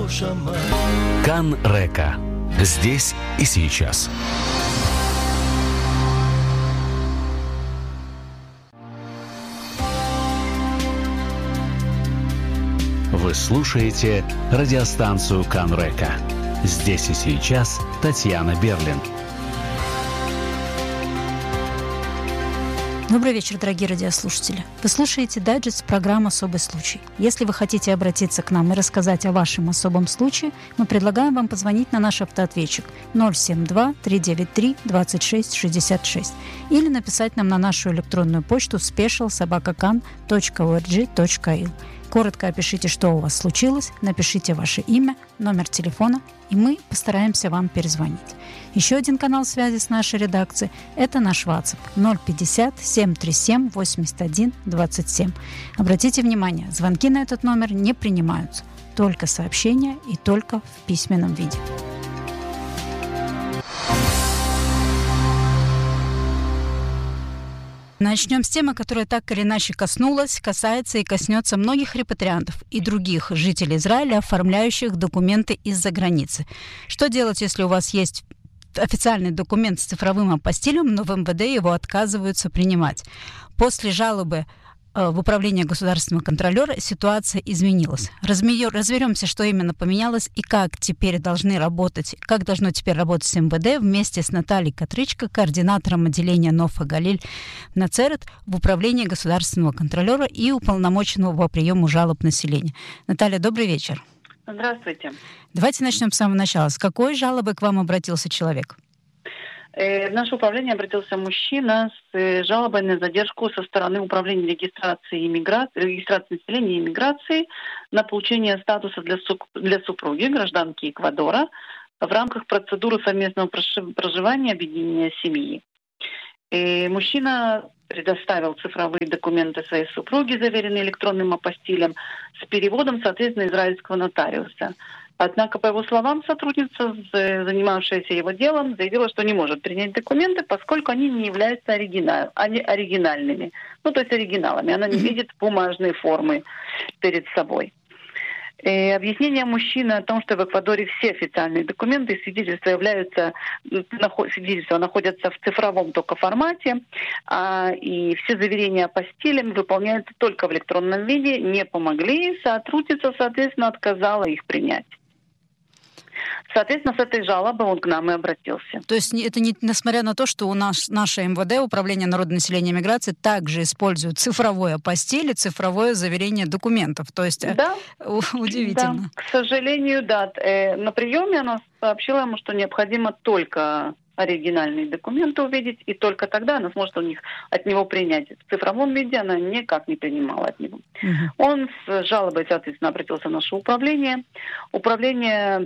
Кан Река. Здесь и сейчас. Вы слушаете радиостанцию Кан Река. Здесь и сейчас Татьяна Берлин. Добрый вечер, дорогие радиослушатели. Вы слушаете дайджест программы «Особый случай». Если вы хотите обратиться к нам и рассказать о вашем особом случае, мы предлагаем вам позвонить на наш автоответчик 072-393-2666 или написать нам на нашу электронную почту special@kan.org.il. Коротко опишите, что у вас случилось, напишите ваше имя, номер телефона, и мы постараемся вам перезвонить. Еще один канал связи с нашей редакцией – это наш WhatsApp 050-737-81-27. Обратите внимание, звонки на этот номер не принимаются, только сообщения и только в письменном виде. Начнем с темы, которая так или иначе касается и коснется многих репатриантов и других жителей Израиля, оформляющих документы из-за границы. Что делать, если у вас есть официальный документ с цифровым апостилем, но в МВД его отказываются принимать? После жалобы в управление государственного контролера ситуация изменилась. Разберемся, что именно поменялось и как должно теперь работать МВД вместе с Натальей Катричко, координатором отделения Нофа Галиль Нацерет в управлении государственного контролера и уполномоченного по приему жалоб населения. Наталья, добрый вечер. Здравствуйте. Давайте начнем с самого начала. С какой жалобой к вам обратился человек? В наше управление обратился мужчина с жалобой на задержку со стороны управления регистрации населения и иммиграции на получение статуса для супруги, гражданки Эквадора, в рамках процедуры совместного проживания объединения семьи. Мужчина предоставил цифровые документы своей супруги, заверенные электронным апостилем, с переводом, соответственно, израильского нотариуса. Однако, по его словам, сотрудница, занимавшаяся его делом, заявила, что не может принять документы, поскольку они не являются оригинальными. То есть оригиналами. Она не видит бумажной формы перед собой. Объяснение мужчины о том, что в Эквадоре все официальные документы и свидетельства находятся в цифровом только формате, и все заверения апостилем выполняются только в электронном виде, не помогли, сотрудница, соответственно, отказала их принять. Соответственно, с этой жалобой он к нам и обратился. То есть это не, несмотря на то, что у нас наше МВД, Управление народного населения и миграции, также использует цифровой апостиль и цифровое заверение документов. То есть да, удивительно. Да, к сожалению, да. На приеме она сообщила ему, что необходимо только оригинальные документы увидеть, и только тогда она сможет от него принять. В цифровом виде она никак не принимала от него. Он с жалобой, соответственно, обратился в наше управление. Управление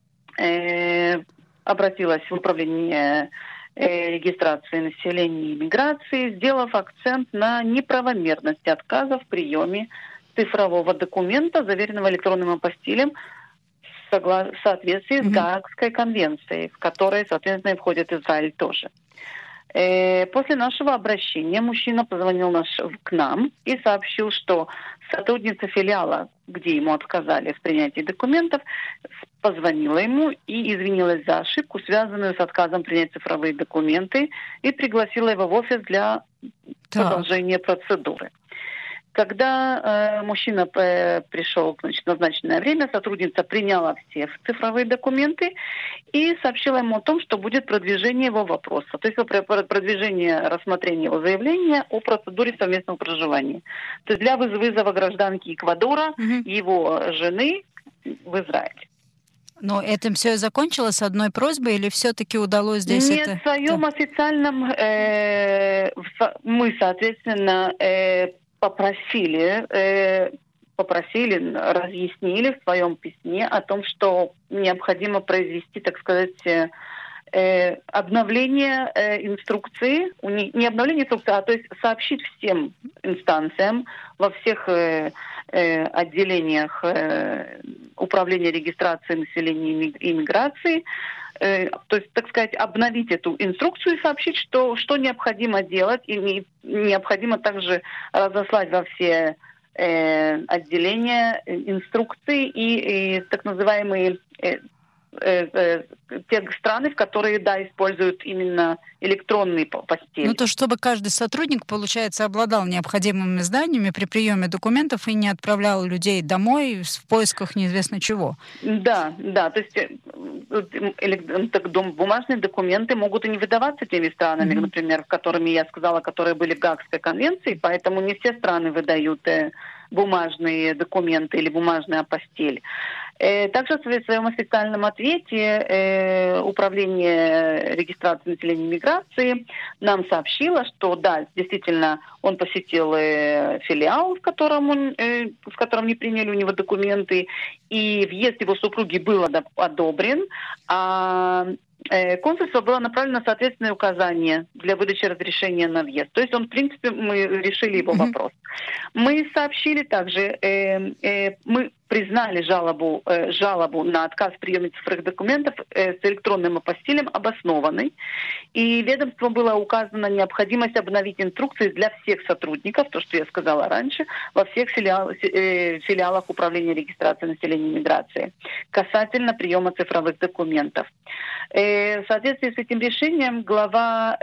обратилась в управление регистрации населения и миграции, сделав акцент на неправомерности отказа в приеме цифрового документа, заверенного электронным апостилем, в соответствии с Гаагской конвенцией, в которой, соответственно, и входит Израиль тоже. После нашего обращения мужчина позвонил к нам и сообщил, что сотрудница филиала, где ему отказали в принятии документов, позвонила ему и извинилась за ошибку, связанную с отказом принять цифровые документы, и пригласила его в офис для продолжения процедуры. Когда мужчина пришел в назначенное время, сотрудница приняла все цифровые документы и сообщила ему о том, что будет продвижение его вопроса. То есть продвижение рассмотрения его заявления о процедуре совместного проживания. То есть для вызова гражданки Эквадора, его жены в Израиль. Но этим все и закончилось одной просьбой, или все-таки удалось здесь Нет, в своем официальном мы, соответственно, попросили, разъяснили в своем письме о том, что необходимо произвести, так сказать, обновление инструкции, не обновление инструкции, а то есть сообщить всем инстанциям во всех отделениях управления регистрации населения и миграции, то есть, так сказать, обновить эту инструкцию и сообщить, что необходимо делать, и необходимо также разослать во все отделения, инструкции и так называемые те страны, в которые, используют именно электронные постели. Ну, то, чтобы каждый сотрудник, получается, обладал необходимыми знаниями при приеме документов и не отправлял людей домой в поисках неизвестно чего. Да, то есть бумажные документы могут и не выдаваться теми странами, например, которыми я сказала, которые были в Гаагской конвенции, поэтому не все страны выдают бумажные документы или бумажную апостиль. Также в своем официальном ответе Управление регистрации населения и миграции нам сообщило, что да, действительно, он посетил филиал, в котором не приняли у него документы, и въезд его супруги был одобрен, а консульство было направлено на соответственные указания для выдачи разрешения на въезд. То есть в принципе, мы решили его вопрос. Мы сообщили также, мы признали жалобу на отказ в приеме цифровых документов с электронным апостилем обоснованной. И ведомству была указана необходимость обновить инструкции для всех сотрудников, то, что я сказала раньше, во всех филиалах Управления регистрации населения и миграции касательно приема цифровых документов. В соответствии с этим решением глава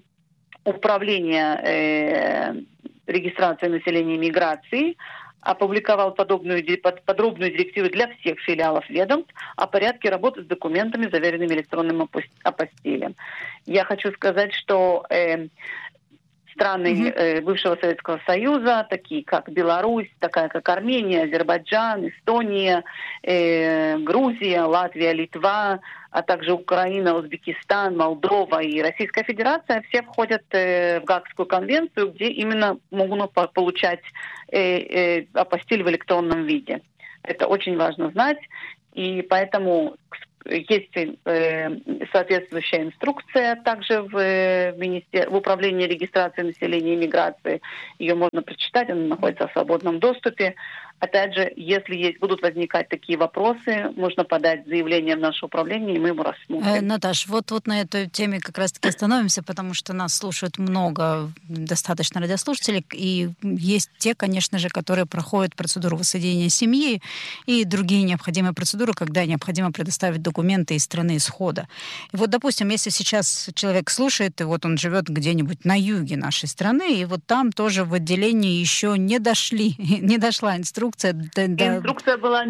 Управления регистрации населения и миграции опубликовал подробную директиву для всех филиалов ведомств о порядке работы с документами, заверенными электронным апостилем. Я хочу сказать, что страны бывшего Советского Союза, такие как Беларусь, такая как Армения, Азербайджан, Эстония, Грузия, Латвия, Литва, а также Украина, Узбекистан, Молдова и Российская Федерация, все входят в Гаагскую конвенцию, где именно могут получать апостиль в электронном виде. Это очень важно знать, и поэтому есть соответствующая инструкция также в Управлении регистрации населения и миграции. Ее можно прочитать, она находится в свободном доступе. Опять же, если будут возникать такие вопросы, можно подать заявление в наше управление, и мы его рассмотрим. Наташ, вот на этой теме как раз-таки остановимся, потому что нас слушают много, достаточно радиослушателей, и есть те, конечно же, которые проходят процедуру воссоединения семьи и другие необходимые процедуры, когда необходимо предоставить документы из страны исхода. И вот, допустим, если сейчас человек слушает, и вот он живет где-нибудь на юге нашей страны, и вот там тоже в отделении еще не дошла инструкция. Инструкция была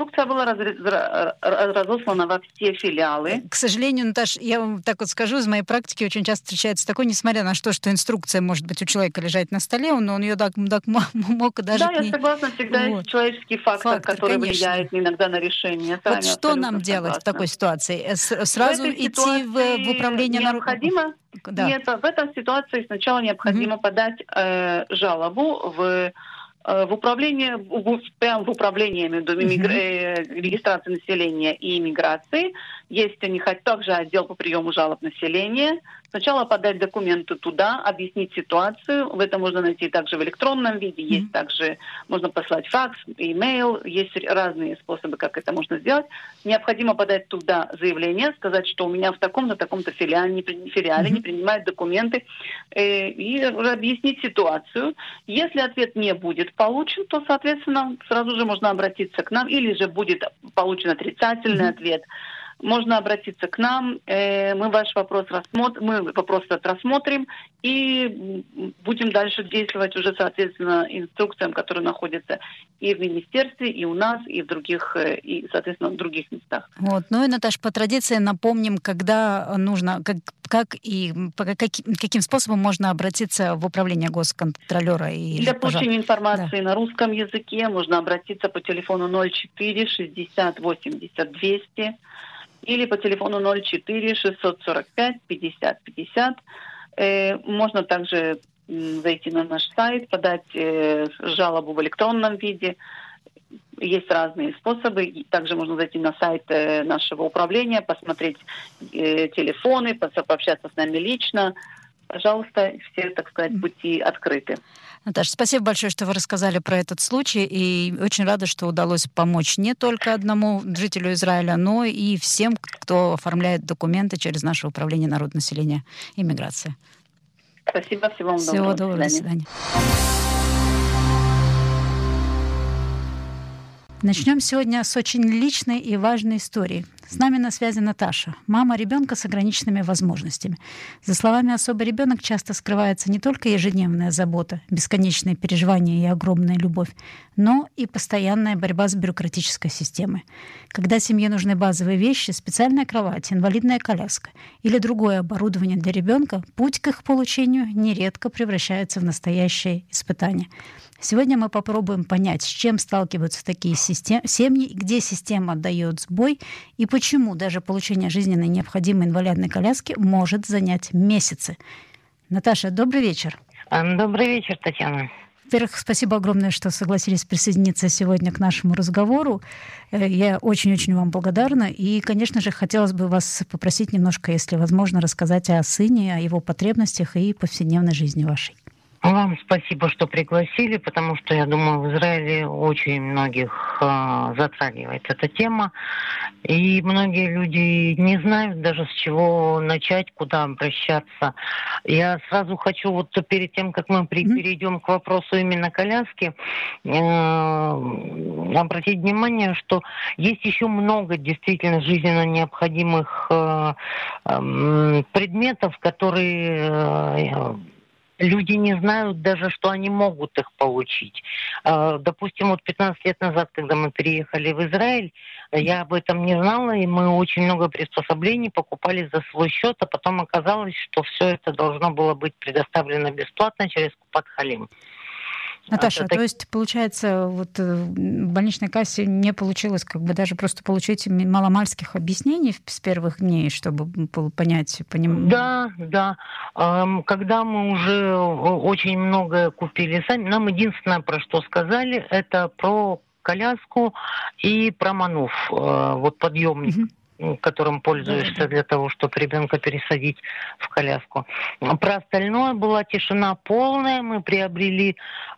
разослана во все филиалы. К сожалению, Наташ, я вам так вот скажу, из моей практики очень часто встречается такое, несмотря на то, что инструкция может быть у человека лежать на столе, но он ее так мог даже... Да, я согласна, всегда есть человеческий фактор, который влияет иногда на решение. Вот что нам делать в такой ситуации? Сразу идти в управление необходимо? Да. Нет, в этой ситуации сначала необходимо подать жалобу в управление регистрации населения и иммиграции. Есть у них также отдел по приему жалоб населения. Сначала подать документы туда, объяснить ситуацию. В этом можно найти также в электронном виде. Есть также, можно послать факс, имейл. Есть разные способы, как это можно сделать. Необходимо подать туда заявление, сказать, что у меня в таком-то филиале не принимают документы, и объяснить ситуацию. Если ответ не будет получен, то, соответственно, сразу же можно обратиться к нам, или же будет получен отрицательный ответ. Можно обратиться к нам, мы ваш вопрос рассмотрим и будем дальше действовать уже соответственно инструкциям, которые находятся и в министерстве, и у нас, и в других, и, соответственно, в других местах. Вот. Ну и, Наташа, по традиции напомним, когда нужно, каким способом можно обратиться в управление госконтролера. Для получения информации на русском языке можно обратиться по телефону 04 60 80 200 или по телефону 04 645 50 50. Можно также зайти на наш сайт, подать жалобу в электронном виде. Есть разные способы. Также можно зайти на сайт нашего управления, посмотреть телефоны, пообщаться с нами лично. Пожалуйста, все, так сказать, пути открыты. Наташа, спасибо большое, что вы рассказали про этот случай, и очень рада, что удалось помочь не только одному жителю Израиля, но и всем, кто оформляет документы через наше управление народного населения и миграции. Спасибо, всего вам доброго. Всего доброго, до свидания. Начнем сегодня с очень личной и важной истории. С нами на связи Наташа, мама ребенка с ограниченными возможностями. За словами особый ребенок часто скрывается не только ежедневная забота, бесконечные переживания и огромная любовь, но и постоянная борьба с бюрократической системой. Когда семье нужны базовые вещи, специальная кровать, инвалидная коляска или другое оборудование для ребенка, путь к их получению нередко превращается в настоящее испытание. Сегодня мы попробуем понять, с чем сталкиваются такие семьи, где система дает сбой и почему даже получение жизненно необходимой инвалидной коляски может занять месяцы. Наташа, добрый вечер. Добрый вечер, Татьяна. Во-первых, спасибо огромное, что согласились присоединиться сегодня к нашему разговору. Я очень-очень вам благодарна. И, конечно же, хотелось бы вас попросить немножко, если возможно, рассказать о сыне, о его потребностях и повседневной жизни вашей. Вам спасибо, что пригласили, потому что, я думаю, в Израиле очень многих затрагивает эта тема. И многие люди не знают даже, с чего начать, куда обращаться. Я сразу хочу, вот перед тем, как мы перейдем к вопросу именно коляски, обратить внимание, что есть еще много действительно жизненно необходимых предметов, которые... Люди не знают даже, что они могут их получить. Допустим, вот 15 лет назад, когда мы переехали в Израиль, я об этом не знала, и мы очень много приспособлений покупали за свой счет, а потом оказалось, что все это должно было быть предоставлено бесплатно через Купат-Халим. Наташа, то есть, получается, вот в больничной кассе не получилось как бы даже просто получить маломальских объяснений с первых дней, чтобы понять, Да. Когда мы уже очень многое купили сами, нам единственное, про что сказали, это про коляску и про мануф, вот подъемник. Которым пользуешься для того, чтобы ребенка пересадить в коляску. Про остальное была тишина полная. Мы приобрели